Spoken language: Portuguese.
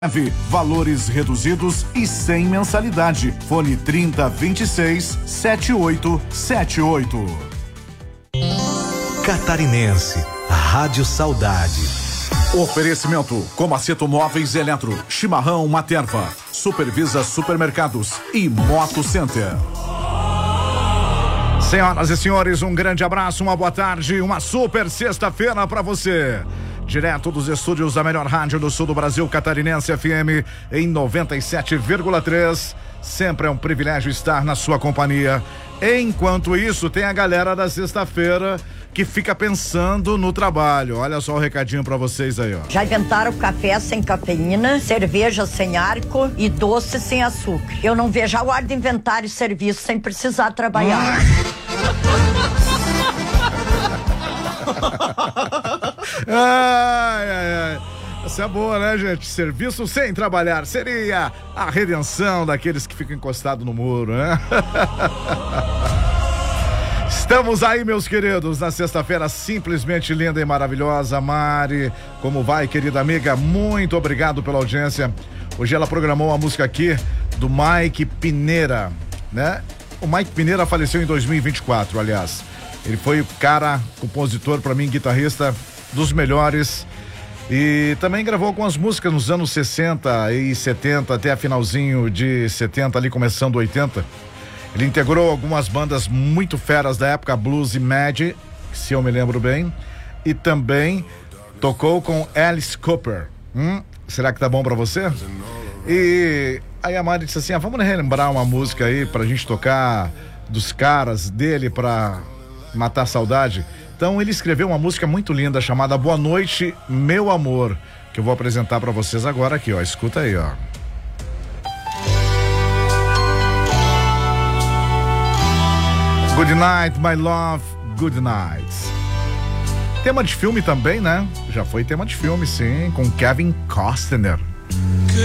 Valores reduzidos e sem mensalidade. Fone 3026-7878. Catarinense, Rádio Saudade. Oferecimento: Comaceto Móveis Eletro, Chimarrão Materva, Supervisa Supermercados e Moto Center. Senhoras e senhores, um grande abraço, uma boa tarde, uma super sexta-feira para você. Direto dos estúdios da melhor rádio do sul do Brasil, Catarinense FM, em 97,3. Sempre é um privilégio estar na sua companhia. Enquanto isso, tem a galera da sexta-feira que fica pensando no trabalho. Olha só o recadinho pra vocês aí, ó. Já inventaram café sem cafeína, cerveja sem álcool e doce sem açúcar. Eu não vejo a hora de inventar serviço sem precisar trabalhar. Ai. Essa é boa, né, gente? Serviço sem trabalhar seria a redenção daqueles que ficam encostados no muro, né? Estamos aí, meus queridos, na sexta-feira simplesmente linda e maravilhosa. Mari, como vai, querida amiga? Muito obrigado pela audiência. Hoje ela programou uma música aqui do Mike Pineira, né? O Mike Pineira faleceu em 2024, aliás. Ele foi o cara, compositor, pra mim, guitarrista dos melhores. E também gravou algumas músicas nos anos 60 e 70, até a finalzinho de 70, ali começando 80. Ele integrou algumas bandas muito feras da época, Blues e Mad, se eu me lembro bem. E também tocou com Alice Cooper. Será que tá bom pra você? E aí a Mari disse assim, vamos relembrar uma música aí pra gente tocar dos caras dele pra matar a saudade. Então ele escreveu uma música muito linda chamada Boa Noite, Meu Amor, que eu vou apresentar pra vocês agora aqui, ó. Escuta aí, ó. Good night, my love, good night. Tema de filme também, né? Já foi tema de filme, sim, com Kevin Costner.